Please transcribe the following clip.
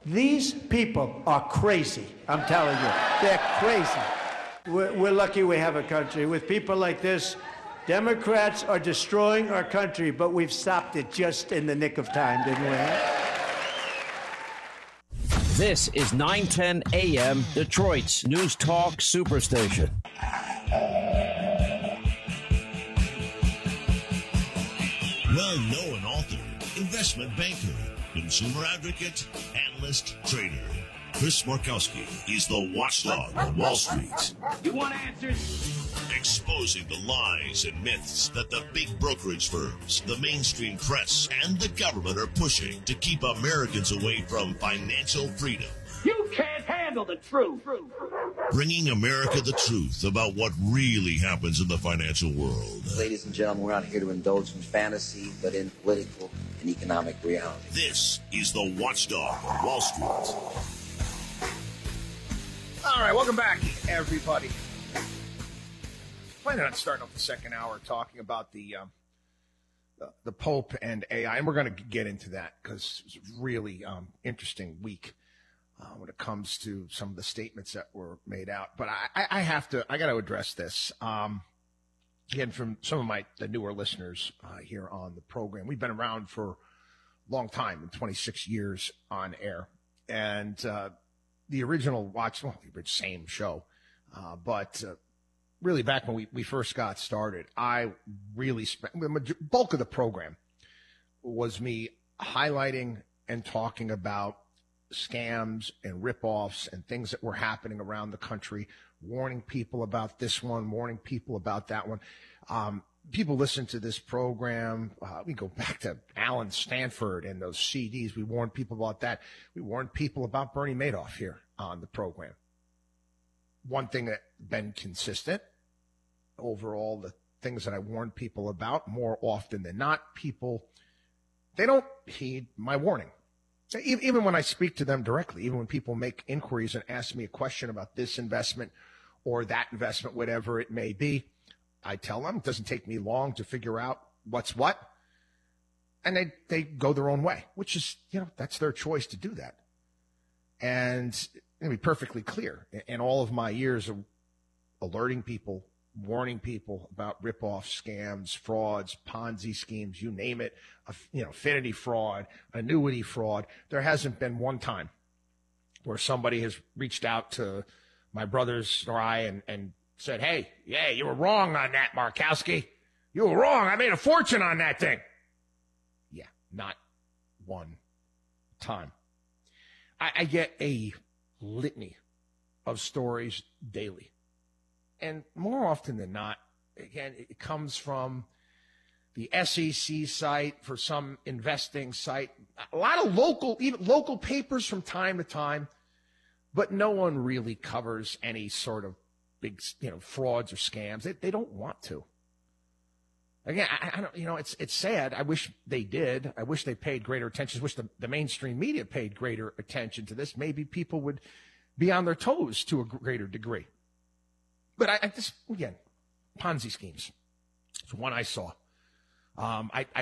These people are crazy. I'm telling you, they're crazy. We're lucky we have a country. With people like this, Democrats are destroying our country, but we've stopped it just in the nick of time, didn't we? This is 910 AM, Detroit's News Talk Superstation. Well-known author, investment banker, consumer advocate, analyst, trader. Chris Markowski is the watchdog on Wall Street. You want answers? Exposing the lies and myths that the big brokerage firms, the mainstream press, and the government are pushing to keep Americans away from financial freedom. You can't handle the truth. Bringing America the truth about what really happens in the financial world. Ladies and gentlemen, we're not here to indulge in fantasy, but in political and economic reality. This is the Watchdog on Wall Street. All right, welcome back, everybody. Planning on starting off the second hour talking about the Pope and AI, and we're going to get into that because it's a really interesting week when it comes to some of the statements that were made out. But I got to address this again from some of the newer listeners here on the program. We've been around for a long time, 26 years on air, and the original same show, but really back when we first got started, I really spent the bulk of the program was me highlighting and talking about scams and ripoffs and things that were happening around the country, warning people about this one, warning people about that one. People listen to this program. We go back to Alan Stanford and those CDs. We warned people about that. We warned people about Bernie Madoff here on the program. One thing that's been consistent overall, the things that I warn people about more often than not, people, they don't heed my warning. Even when I speak to them directly, even when people make inquiries and ask me a question about this investment or that investment, whatever it may be, I tell them it doesn't take me long to figure out what's what. And they go their own way, which is, that's their choice to do that. And to be perfectly clear, in all of my years of alerting people, warning people about ripoffs, scams, frauds, Ponzi schemes, you name it, affinity fraud, annuity fraud, there hasn't been one time where somebody has reached out to my brothers or I and said, hey, yeah, you were wrong on that, Markowski. You were wrong. I made a fortune on that thing. Yeah, not one time. I get a litany of stories daily. And more often than not, again, it comes from the SEC site, for some investing site, a lot of local papers from time to time, but no one really covers any sort of big, frauds or scams. They don't want to. Again, I don't, it's sad. I wish they did. I wish they paid greater attention. I wish the mainstream media paid greater attention to this. Maybe people would be on their toes to a greater degree. But I just, again, Ponzi schemes. It's one I saw. I